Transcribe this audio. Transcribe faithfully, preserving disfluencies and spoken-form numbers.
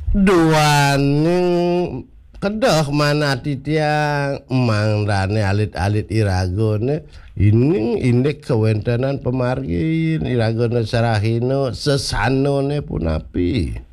Duaning kedah mana titiang mangrane alit-alit iragone ining indek kewentanan pemargin iragone sarahino sesanone punapi.